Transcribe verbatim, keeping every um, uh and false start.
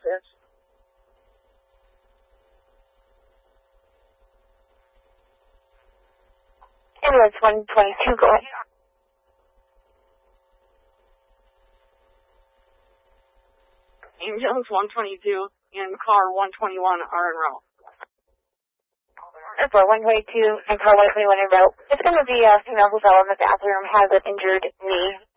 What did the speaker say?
message. Ambulance one twenty-two, go ahead. Ambulance one twenty-two and car one twenty-one are en route. For one twenty-two and car one twenty-one en route. It's going to be a female who fell in the bathroom, has an injured knee.